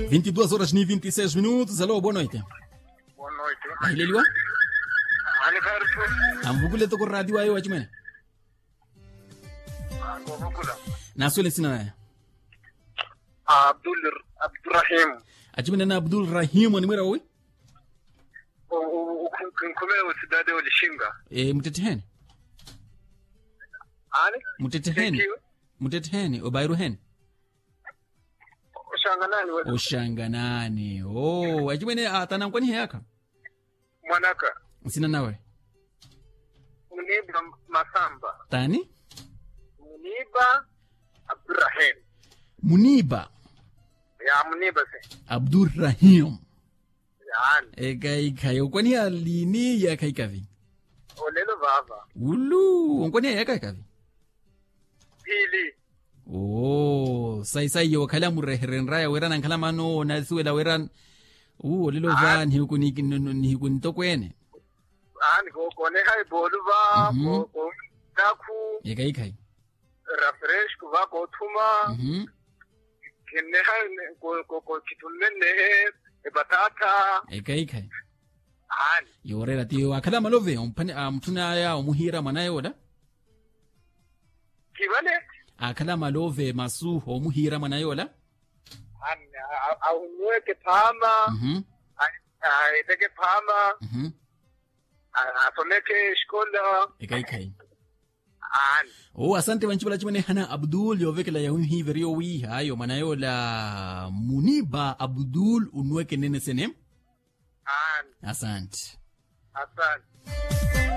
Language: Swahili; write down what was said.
22 horas e 26 minutos. Alô, boa noite. Boa noite. Ahileliwa? Ani karibu. Ambugule toko radio ayo achimene. Ngokula. Naswele sina. Abdurrahim. Achimene na Abdul Rahim ni mwera wewe? Kunkume usidade ulishinga. Mteteheni. Ani? Mteteheni obairuheni. Ushanganani wewe? Ushanganani. Oh, achimene atana kwani yaka? Mwanaka. Sina nawe. Muniba Masamba. Tani? Muniba Abdurrahim. Muniba. Ya Muniba se. Abdurrahim. Yani. Kai kwani alini ya kai kavi? Olelo baba. Ulu, kwani ya kai kavi? Pili. Oh, sai yo kala murehen raya werana kala no na suwela weran. Lilo van ni kunitokwene. Ani ko ne hay boluba ko daku. Kai. Refresh ko va ko thuma. Kenne hay ko kitunne ne batata. Kai. Ani. Yorera tiyo akala malove mtuna ya umuhira manayo da? Kibane? Akala malove masu umuhira manayo da? Ani aunweke pama. Iteke pama. Asomeke shkola. Kai. Ani. Asante wanchibala chimene hana Abdul yovekela ya hii verio wi hayo manayo la Muniba Abdul unweke nene senem. Ani. Asante.